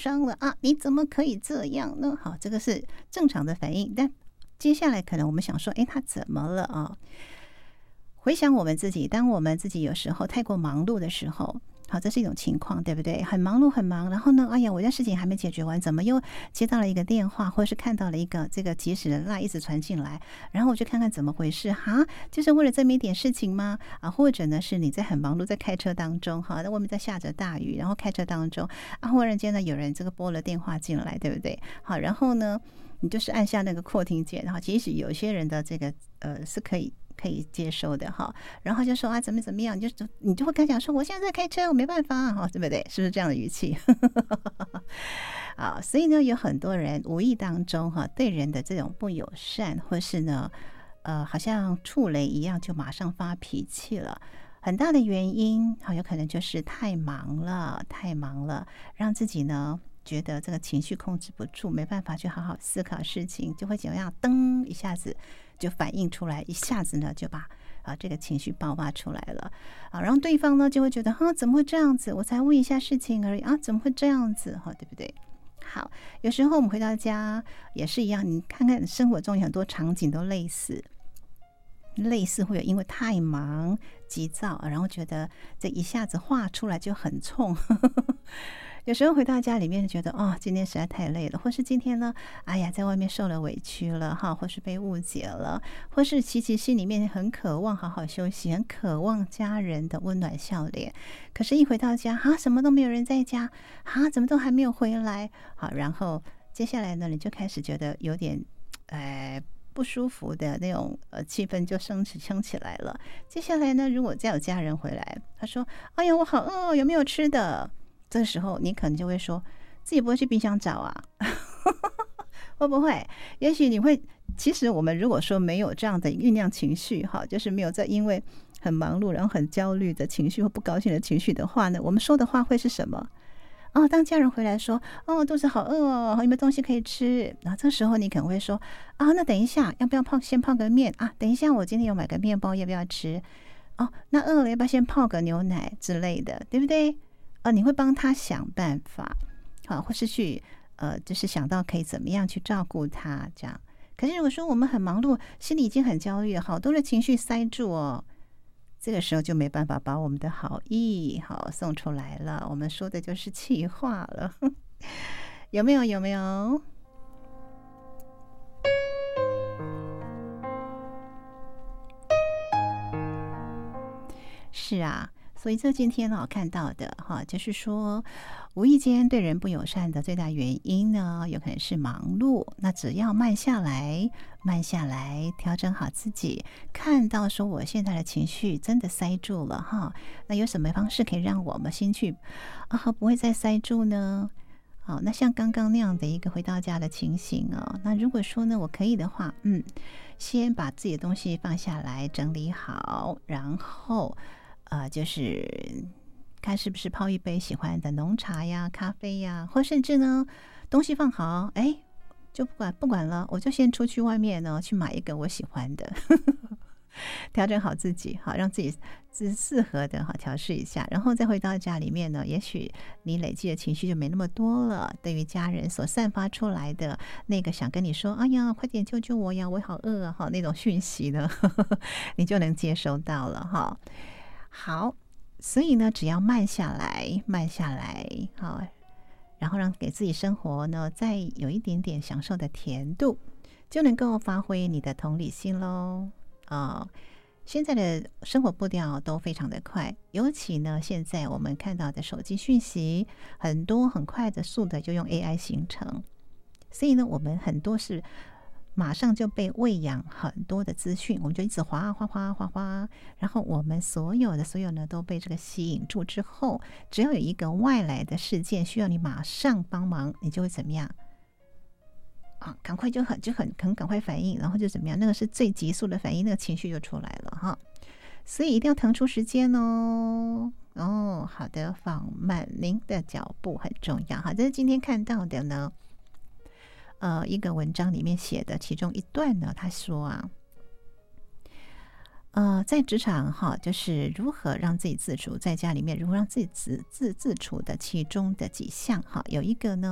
伤了啊！你怎么可以这样呢？好，这个是正常的反应。但接下来可能我们想说，他怎么了啊？回想我们自己，当我们自己有时候太过忙碌的时候，好，这是一种情况，对不对？很忙碌，很忙，然后呢，哎呀，我家事情还没解决完，怎么又接到了一个电话，或者是看到了一个这个即时的赖一直传进来，然后我就看看怎么回事哈，就是为了这么一点事情吗？啊，或者呢是你在很忙碌，在开车当中，哈，那外面在下着大雨，然后开车当中啊，忽然间呢有人这个拨了电话进来，对不对？好，然后呢你就是按下那个扩听键，然后其实有些人的这个是可以接受的哈，然后就说啊怎么样，你就会跟他讲说我现在在开车，我没办法哈，对不对？是不是这样的语气？啊，所以呢，有很多人无意当中哈对人的这种不友善，或是呢好像触雷一样，就马上发脾气了。很大的原因好有可能就是太忙了，让自己呢觉得这个情绪控制不住，没办法去好好思考事情，就会怎么样，噔一下子就反应出来，一下子呢就把这个情绪爆发出来了啊，然后对方呢就会觉得怎么会这样子？我才问一下事情而已啊，怎么会这样子？对不对？好，有时候我们回到家也是一样，你看看生活中有很多场景都类似会有因为太忙急躁，然后觉得这一下子话出来就很冲。有时候回到家里面觉得今天实在太累了，或是今天呢哎呀在外面受了委屈了哈，或是被误解了，或是其实心里面很渴望好好休息，很渴望家人的温暖笑脸，可是一回到家什么都没有人在家怎么都还没有回来。好，然后接下来呢你就开始觉得有点不舒服的那种气氛就升起来了。接下来呢如果再有家人回来，他说哎呀我好饿，有没有吃的？这时候你可能就会说自己不会去冰箱找啊。会不会也许你会，其实我们如果说没有这样的酝酿情绪就是没有在因为很忙碌然后很焦虑的情绪或不高兴的情绪的话呢，我们说的话会是什么？当家人回来说肚子好饿哦，有没有东西可以吃？然后这时候你可能会说那等一下要不要先泡个面啊？等一下我今天有买个面包，要不要吃？那饿了要不要先泡个牛奶之类的，对不对？你会帮他想办法，好，或是去就是想到可以怎么样去照顾他这样。可是如果说我们很忙碌，心里已经很焦虑，好多的情绪塞住这个时候就没办法把我们的好意送出来了，我们说的就是气话了。有没有？是啊，所以这今天看到的就是说无意间对人不友善的最大原因呢，有可能是忙碌。那只要慢下来，调整好自己，看到说我现在的情绪真的塞住了那有什么方式可以让我们心绪不会再塞住呢？好，那像刚刚那样的一个回到家的情形那如果说呢我可以的话先把自己的东西放下来整理好，然后就是看是不是泡一杯喜欢的浓茶呀、咖啡呀，或甚至呢东西放好就不管了，我就先出去外面呢去买一个我喜欢的。调整好自己让自己适合的调试一下，然后再回到家里面呢，也许你累积的情绪就没那么多了，对于家人所散发出来的那个想跟你说哎呀快点救救我呀，我好饿那种讯息呢你就能接收到了好，所以呢只要慢下来然后让给自己生活呢再有一点点享受的甜度，就能够发挥你的同理心咯现在的生活步调都非常的快，尤其呢现在我们看到的手机讯息很多很快的速的就用 AI 形成，所以呢我们很多是马上就被喂养很多的资讯，我们就一直滑，然后我们所有呢都被这个吸引住之后，只要有一个外来的事件需要你马上帮忙，你就会怎么样赶快就很赶快反应，然后就怎么样，那个是最急速的反应，那个情绪就出来了所以一定要腾出时间好的，放慢您的脚步很重要这是今天看到的呢一个文章里面写的其中一段呢，他说在职场就是如何让自己自处，在家里面如何让自己自处的其中的几项有一个呢